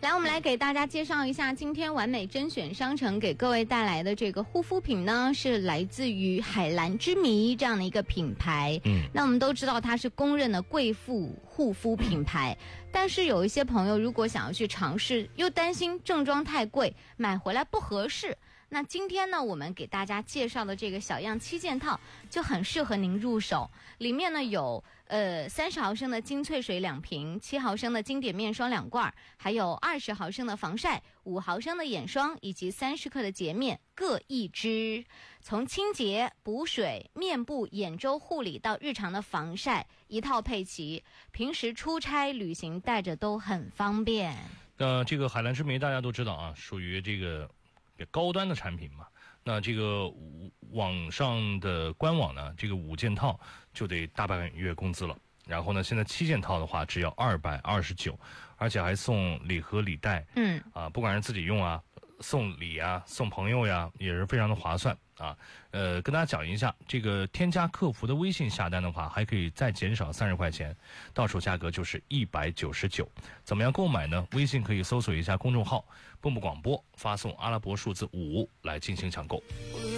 来，我们来给大家介绍一下今天完美甄选商城给各位带来的这个护肤品呢，是来自于海蓝之谜这样的一个品牌。那我们都知道它是公认的贵妇护肤品牌，但是有一些朋友如果想要去尝试，又担心正装太贵，买回来不合适。那今天呢，我们给大家介绍的这个小样7件套就很适合您入手。里面呢有30毫升的精粹水2瓶，7毫升的经典面霜2罐，还有20毫升的防晒，5毫升的眼霜，以及30克的洁面各1支。从清洁、补水、面部、眼周护理到日常的防晒，一套配齐，平时出差旅行带着都很方便。 这个海蓝之谜大家都知道啊，属于这个高端的产品嘛。那这个网上的官网呢，这个5件套就得大半月工资了。然后呢，现在7件套的话只要229，而且还送礼盒礼袋。不管是自己用啊，送礼啊，送朋友呀，也是非常的划算啊。跟大家讲一下，这个添加客服的微信下单的话，还可以再减少30块钱，到手价格就是199。怎么样购买呢？微信可以搜索一下公众号“蹦蹦广播”，发送阿拉伯数字5来进行抢购。